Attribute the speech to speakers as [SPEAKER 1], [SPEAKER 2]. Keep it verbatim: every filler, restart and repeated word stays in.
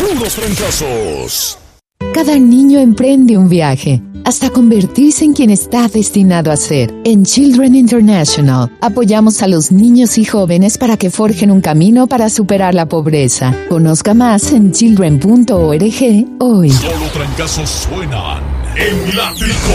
[SPEAKER 1] puros trancazos.
[SPEAKER 2] Cada niño emprende un viaje, hasta convertirse en quien está destinado a ser. En Children International, apoyamos a los niños y jóvenes para que forjen un camino para superar la pobreza. Conozca más en children punto org hoy.
[SPEAKER 1] Solo trancazos suenan en la